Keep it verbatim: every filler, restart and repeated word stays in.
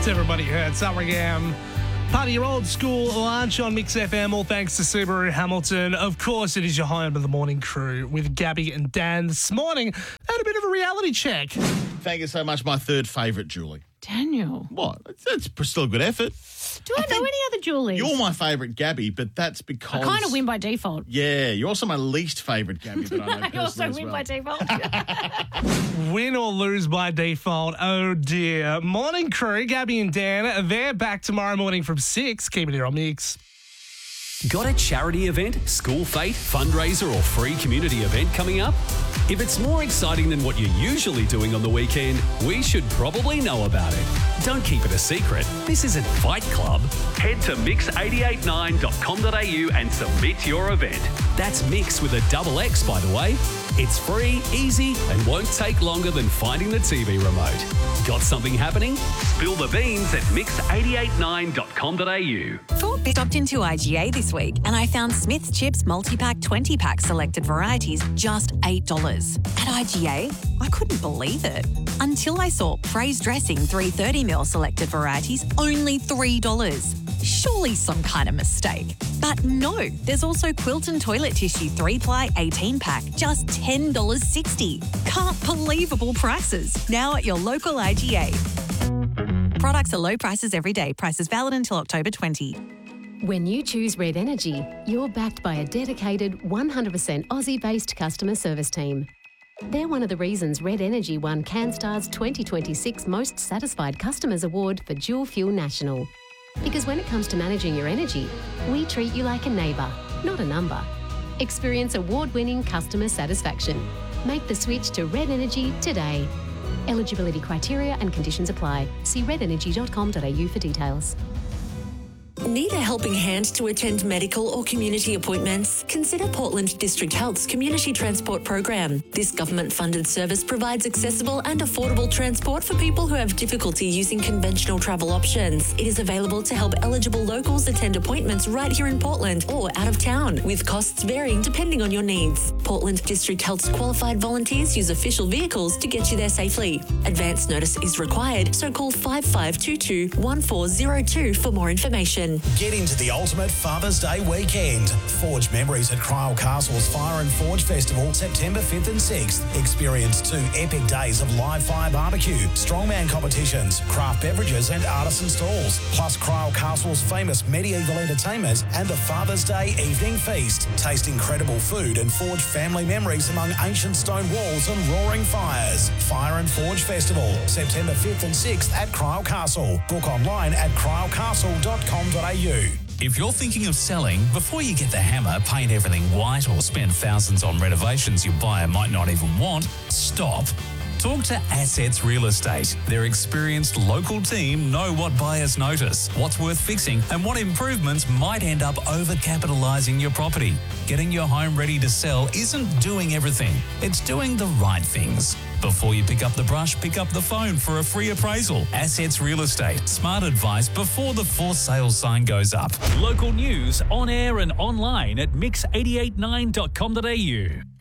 It's Everybody Hurts. Summer Gam. Part of your old school lunch on Mix F M, all thanks to Subaru Hamilton. Of course, it is your home of the morning crew with Gabby and Dan. This morning, had a bit of a reality check. Thank you so much, my third favourite, Julie. Daniel. What? It's, it's still a good effort. Do I, I know any other Julies? You're my favourite Gabby, but that's because... I kind of win by default. Yeah, you're also my least favourite Gabby, but I know I also as win well. by default. Win or lose by default. Oh, dear. Morning crew, Gabby and Dan, they're back tomorrow morning from six. Keep it here on Mix. Got a charity event, school fete, fundraiser or free community event coming up? If it's more exciting than what you're usually doing on the weekend, we should probably know about it. Don't keep it a secret. This isn't Fight Club. Head to mix eight eight nine dot com dot a u and submit your event. That's Mix with a double X, by the way. It's free, easy, and won't take longer than finding the T V remote. Got something happening? Spill the beans at mix eight eight nine dot com dot a u. Thought I stopped into I G A this week and I found Smith's Chips multi-pack twenty pack selected varieties just eight dollars. At I G A, I couldn't believe it. Until I saw Praise Dressing three thirty mil selected varieties only three dollars. Surely some kind of mistake. But no, there's also Quilton Toilet Tissue three ply eighteen pack, just ten dollars sixty. Can't believable prices. Now at your local I G A. Products are low prices every day. Prices valid until October twentieth. When you choose Red Energy, you're backed by a dedicated one hundred percent Aussie-based customer service team. They're one of the reasons Red Energy won CanStar's twenty twenty-six Most Satisfied Customers Award for Dual Fuel National. Because when it comes to managing your energy, we treat you like a neighbour, not a number. Experience award-winning customer satisfaction. Make the switch to Red Energy today. Eligibility criteria and conditions apply. See red energy dot com dot a u for details. Need a helping hand to attend medical or community appointments? Consider Portland District Health's Community Transport Program. This government-funded service provides accessible and affordable transport for people who have difficulty using conventional travel options. It is available to help eligible locals attend appointments right here in Portland or out of town, with costs varying depending on your needs. Portland District Health's qualified volunteers use official vehicles to get you there safely. Advance notice is required, so call five five two two, one four zero two for more information. Get into the ultimate Father's Day weekend. Forge memories at Cryle Castle's Fire and Forge Festival, September fifth and sixth. Experience two epic days of live fire barbecue, strongman competitions, craft beverages and artisan stalls, plus Cryle Castle's famous medieval entertainment and the Father's Day evening feast. Taste incredible food and forge family memories among ancient stone walls and roaring fires. Fire and Forge Festival, September fifth and sixth at Cryle Castle. Book online at cryle castle dot com dot a u. If you're thinking of selling, before you get the hammer, paint everything white or spend thousands on renovations your buyer might not even want, stop. Talk to Assets Real Estate. Their experienced local team know what buyers notice, what's worth fixing, and what improvements might end up overcapitalising your property. Getting your home ready to sell isn't doing everything. It's doing the right things. Before you pick up the brush, pick up the phone for a free appraisal. Assets Real Estate. Smart advice before the for sale sign goes up. Local news on air and online at mix eight eight nine dot com dot a u.